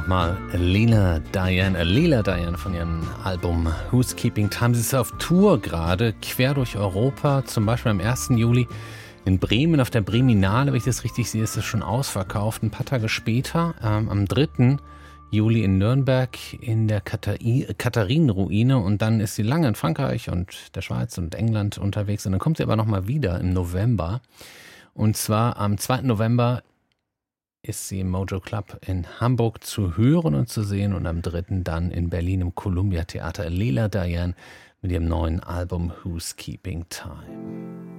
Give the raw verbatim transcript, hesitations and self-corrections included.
nochmal Leela Diane, äh, Leela Diane von ihrem Album Who's Keeping Time. Sie ist auf Tour gerade, quer durch Europa, zum Beispiel am ersten Juli in Bremen auf der Breminale, wenn ich das richtig sehe, ist es schon ausverkauft. Ein paar Tage später, ähm, am dritten Juli in Nürnberg in der Kathari- Katharinenruine, und dann ist sie lange in Frankreich und der Schweiz und England unterwegs, und dann kommt sie aber nochmal wieder im November, und zwar am zweiten November ist sie im Mojo Club in Hamburg zu hören und zu sehen, und am dritten dann in Berlin im Columbia Theater. Leela Diane mit ihrem neuen Album Who's Keeping Time.